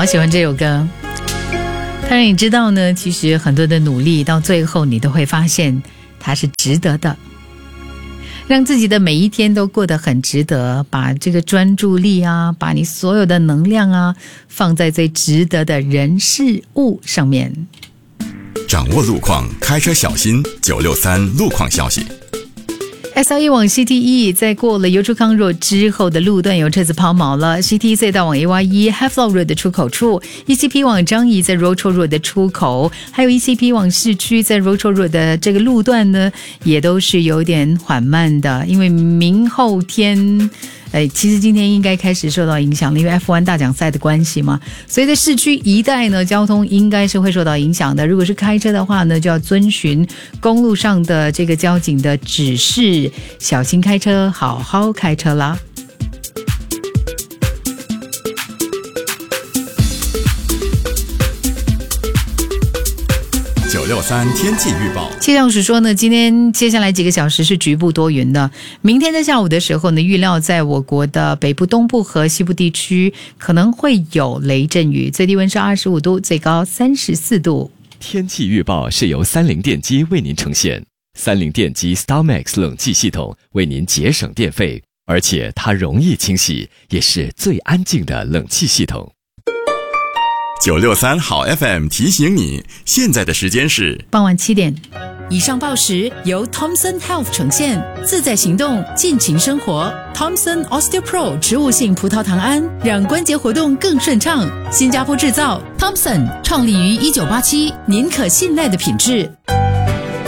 好喜欢这首歌，它让你知道呢，其实很多的努力到最后你都会发现它是值得的，让自己的每一天都过得很值得，把这个专注力啊，把你所有的能量啊放在最值得的人事物上面。 掌握路况，开车小心963路况消息。 SR1 往 CT1 在过了油出康若之后的路段有车子抛锚了， CT 隧道往 AY1 Havelock Road 的出口处， ECP 往张掖在 Rochor Road 的出口，还有 ECP 往市区在 Rochor Road 的这个路段呢，也都是有点缓慢的，因为明后天其实今天应该开始受到影响了，因为 F1 大奖赛的关系嘛，所以在市区一带呢，交通应该是会受到影响的。如果是开车的话呢，就要遵循公路上的这个交警的指示，小心开车，好好开车啦。 963天气预报， 气象署说呢，今天接下来几个小时是局部多云的，明天在下午的时候呢，预料在我国的北部、东部和西部地区可能会有雷阵雨，最低温是25度，最高34度。 天气预报是由三菱电机为您呈现，三菱电机 StarMax 冷气系统为您节省电费，而且它容易清洗，也是最安静的冷气系统。 963好 FM 提醒你，现在的时间是傍晚7点。 以上报时由 Thomson Health 呈现，自在行动，尽情生活。Thomson OsteoPro 植物性葡萄糖胺，让关节活动更顺畅。新加坡制造 ，Thomson 创立于1987，您可信赖的品质。